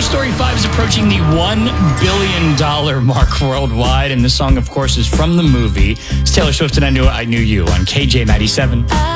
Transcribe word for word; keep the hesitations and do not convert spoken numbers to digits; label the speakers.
Speaker 1: Story five is approaching the one billion dollars mark worldwide, and this song, of course, is from the movie. It's Taylor Swift and I Knew I Knew You on K J ninety-seven.